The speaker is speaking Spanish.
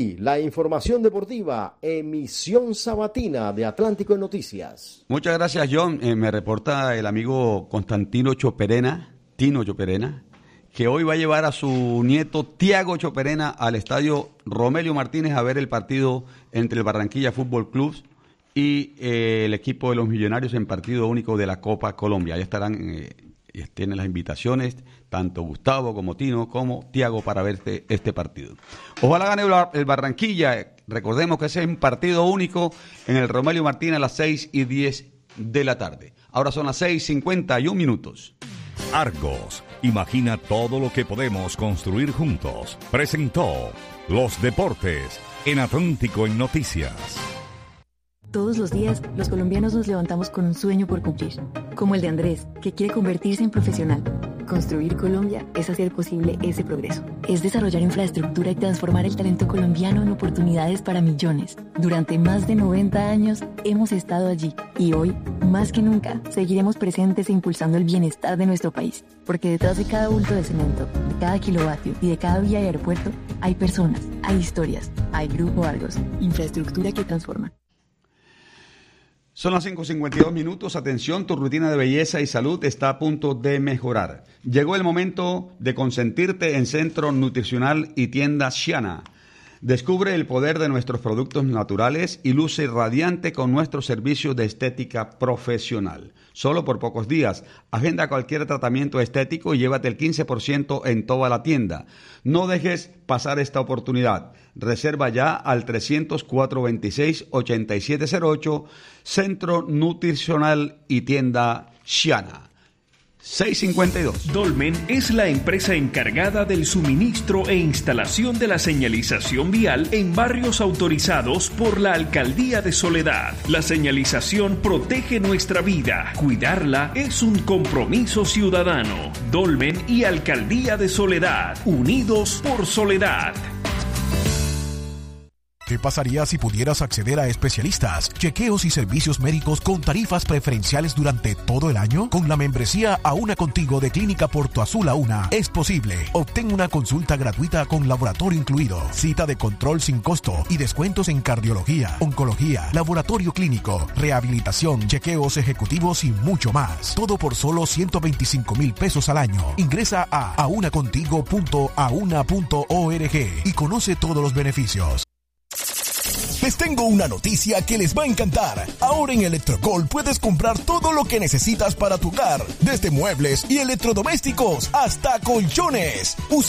La información deportiva, emisión sabatina de Atlántico en Noticias. Muchas gracias, John. Me reporta el amigo Constantino Choperena, Tino Choperena, que hoy va a llevar a su nieto Tiago Choperena al estadio Romelio Martínez a ver el partido entre el Barranquilla Fútbol Club y el equipo de los Millonarios en partido único de la Copa Colombia. Ahí estarán, tienen las invitaciones, tanto Gustavo como Tino como Tiago para ver este partido. Ojalá gane el Barranquilla. Recordemos que ese es un partido único en el Romelio Martínez a las 6:10 de la tarde. Ahora son las 6:51. Argos, imagina todo lo que podemos construir juntos. Presentó Los Deportes en Atlántico en Noticias. Todos los días, los colombianos nos levantamos con un sueño por cumplir, como el de Andrés, que quiere convertirse en profesional. Construir Colombia es hacer posible ese progreso. Es desarrollar infraestructura y transformar el talento colombiano en oportunidades para millones. Durante más de 90 años hemos estado allí y hoy, más que nunca, seguiremos presentes e impulsando el bienestar de nuestro país. Porque detrás de cada bulto de cemento, de cada kilovatio y de cada vía y aeropuerto, hay personas, hay historias, hay Grupo Argos, infraestructura que transforma. Son las 5:52. Atención, tu rutina de belleza y salud está a punto de mejorar. Llegó el momento de consentirte en Centro Nutricional y Tienda Shiana. Descubre el poder de nuestros productos naturales y luce radiante con nuestro servicio de estética profesional. Solo por pocos días. Agenda cualquier tratamiento estético y llévate el 15% en toda la tienda. No dejes pasar esta oportunidad. Reserva ya al 300-426-8708, Centro Nutricional y Tienda Shiana. 6:52. Dolmen es la empresa encargada del suministro e instalación de la señalización vial en barrios autorizados por la Alcaldía de Soledad. La señalización protege nuestra vida. Cuidarla es un compromiso ciudadano. Dolmen y Alcaldía de Soledad, unidos por Soledad. ¿Qué pasaría si pudieras acceder a especialistas, chequeos y servicios médicos con tarifas preferenciales durante todo el año? Con la membresía A Una Contigo de Clínica Porto Azul A Una es posible. Obtén una consulta gratuita con laboratorio incluido, cita de control sin costo y descuentos en cardiología, oncología, laboratorio clínico, rehabilitación, chequeos ejecutivos y mucho más. Todo por solo 125,000 pesos al año. Ingresa a aunacontigo.auna.org y conoce todos los beneficios. Les tengo una noticia que les va a encantar. Ahora en Electrocol puedes comprar todo lo que necesitas para tu hogar, desde muebles y electrodomésticos hasta colchones. Usa